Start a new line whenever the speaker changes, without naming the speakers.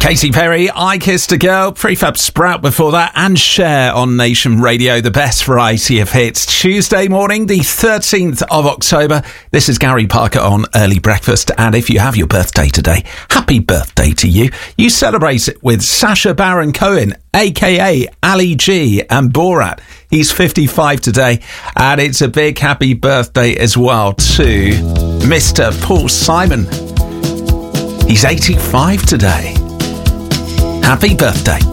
Katy Perry, I Kissed a Girl, Prefab Sprout before that, and Cher on Nation Radio, the best variety of hits. Tuesday morning, the 13th of October. This is Gary Parker on Early Breakfast, and if you have your birthday today, happy birthday to you. You celebrate it with Sacha Baron Cohen, a.k.a. Ali G, and Borat. He's 55 today, and it's a big happy birthday as well to Mr. Paul Simon. He's 85 today. Happy birthday.